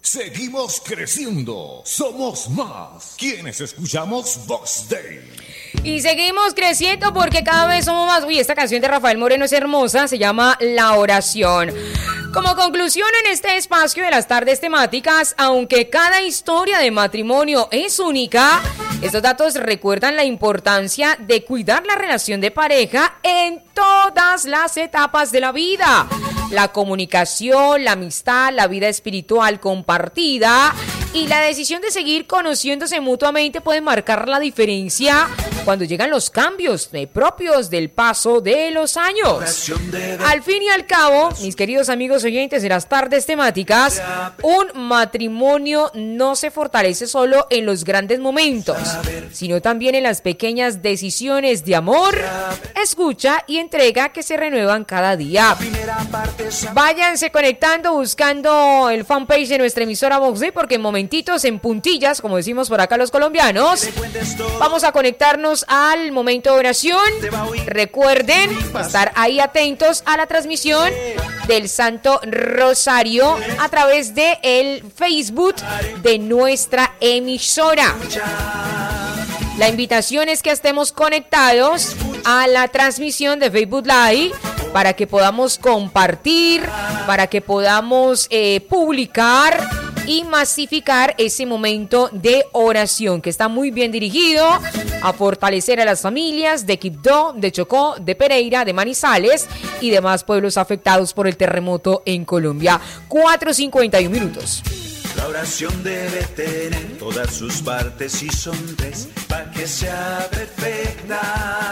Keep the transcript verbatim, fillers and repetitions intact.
Seguimos creciendo. Somos más. Quienes escuchamos Vox Day. Y seguimos creciendo porque cada vez somos más. Uy, esta canción de Rafael Moreno es hermosa. Se llama La Oración. Como conclusión en este espacio de las tardes temáticas, aunque cada historia de matrimonio es única, estos datos recuerdan la importancia de cuidar la relación de pareja en todas las etapas de la vida. La comunicación, la amistad, la vida espiritual compartida y la decisión de seguir conociéndose mutuamente pueden marcar la diferencia cuando llegan los cambios eh, propios del paso de los años. Al fin y al cabo, mis queridos amigos oyentes de las tardes temáticas, un matrimonio no se fortalece solo en los grandes momentos, sino también en las pequeñas decisiones de amor, escucha y entrega que se renuevan cada día. Váyanse conectando buscando el fanpage de nuestra emisora Vox Day, porque en momentitos, en puntillas, como decimos por acá los colombianos, vamos a conectarnos al momento de oración. Recuerden estar ahí atentos a la transmisión del Santo Rosario a través de el Facebook de nuestra emisora. La invitación es que estemos conectados a la transmisión de Facebook Live para que podamos compartir, para que podamos eh, publicar y masificar ese momento de oración que está muy bien dirigido a fortalecer a las familias de Quibdó, de Chocó, de Pereira, de Manizales y demás pueblos afectados por el terremoto en Colombia. cuatro cincuenta y uno minutos. La oración debe tener todas sus partes y son tres para que sea perfecta.